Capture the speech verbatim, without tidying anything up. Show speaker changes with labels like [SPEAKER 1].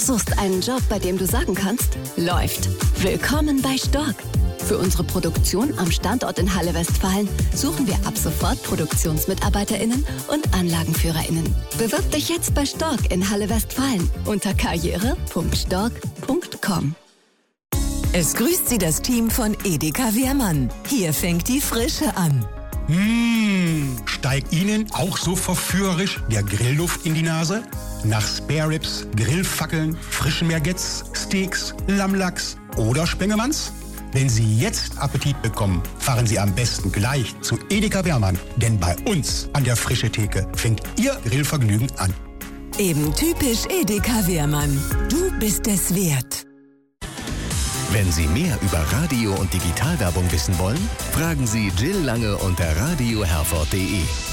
[SPEAKER 1] Suchst einen Job, bei dem du sagen kannst, läuft. Willkommen bei Stork. Für unsere Produktion am Standort in Halle Westfalen suchen wir ab sofort ProduktionsmitarbeiterInnen und AnlagenführerInnen. Bewirb dich jetzt bei Stork in Halle Westfalen unter karriere punkt stork punkt com.
[SPEAKER 2] Es grüßt Sie das Team von Edeka Wehrmann. Hier fängt die Frische an.
[SPEAKER 3] Mmh, steigt Ihnen auch so verführerisch der Grillduft in die Nase? Nach Spare Ribs, Grillfackeln, frischen Merguez, Steaks, Lammlachs oder Spengemanns? Wenn Sie jetzt Appetit bekommen, fahren Sie am besten gleich zu Edeka Wehrmann. Denn bei uns an der Frische Theke fängt Ihr Grillvergnügen an.
[SPEAKER 2] Eben typisch Edeka Wehrmann. Du bist es wert.
[SPEAKER 4] Wenn Sie mehr über Radio- und Digitalwerbung wissen wollen, fragen Sie Jill Lange unter radio herford punkt de.